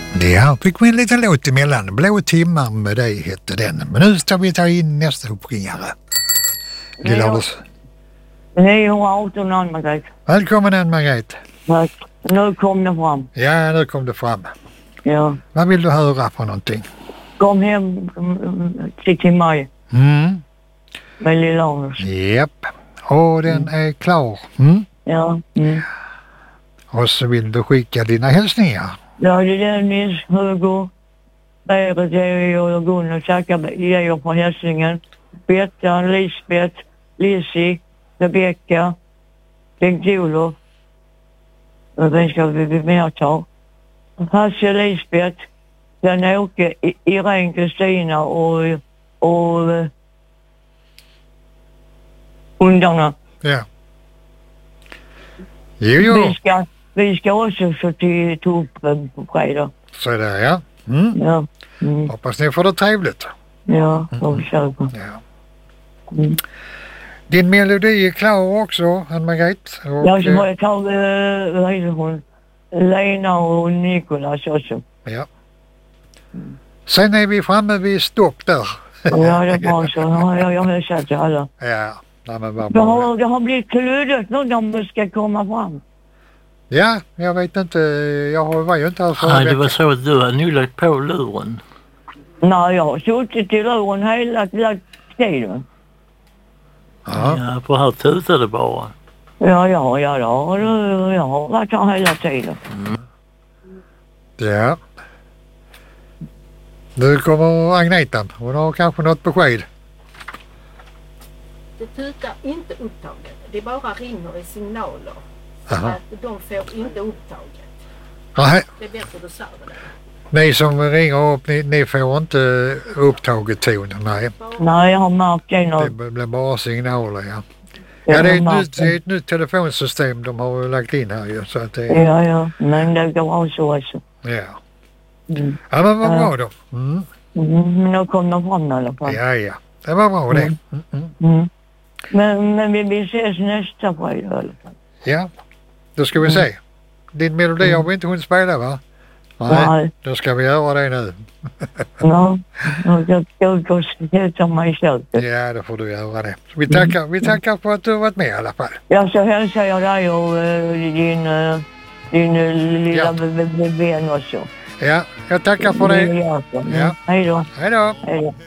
Ja, fick vi en liten låt emellan. Blå timmar med dig hette den. Men nu ska vi ta in nästa uppringare. Lilla-Lars. 918 Ann-Margret. Välkommen Ann-Margret. Tack. Nu kom det fram. Ja, nu kom det fram. Ja. Vad vill du höra på någonting? Kom hem till mig. Med Lilla-Lars. Japp. Och den är klar. Ja. Och så vill du skicka dina hälsningar. Ja, det är Dennis, Hugo, Berit, jag och Gunnar tackar er för hälsningen. Betta, Lisbeth, Lizzie, Rebecka, Bengt-Olof. Vem ska vi mer ta? Hasse, Lisbeth, Jan-Åke, Irene, Kristina och hundarna. Ja. Jo. Vi ska också så till Toppen på fredag. Så där, ja. Ja. Hoppas ni får det trevligt. Ja, de försöker. Ja. Din melodi är klar också, Ann-Margret. Ja, så har jag tagit hon, Lena och Nikolas också. Ja. Sen är vi framme vid stopp där. Ja, det är bra så. Jag har sett till alla. Ja, men vad Det bra. har blivit kluddigt nu när de ska komma fram. Ja, jag vet inte. Jag var ju inte här förra Nej, det veckan. var så att du hade nu lagt på luren. Nej, jag har suttit i luren hela tiden. Ja, för här tutade det bara. Ja, jag har varit här hela tiden. Ja. Nu kommer Agneta. Hon har kanske något besked. Det tutar inte upptaget. Det bara ringer i signaler. Aha. Att de får inte upptaget. Nej, Det är bättre du säger det. ni som ringer upp, ni får inte upptaget ton. Nej, Nej, jag har märkt det det nu. blir bara signaler, ja. Ja, det är ett nytt telefonsystem de har lagt in här ju. Så att det, Ja, men det går så också. ja. Ja, men vad bra då. Men nu kom de fram i alla fall. Ja. Det var bra det. Men vi ses nästa fredag i alla fall. Ja, då ska vi se. Din melodi har vi inte hunnit spela, va? Nej. Då ska vi göra det nu. Ja, jag ska gå och sätta mig i köket. Ja, då får du göra det. Vi tackar för att du har varit med i alla fall. Ja, så hälsar jag dig och din lilla vän också. Ja, jag tackar för det. Ja. Hej då. Hej då. Hej då.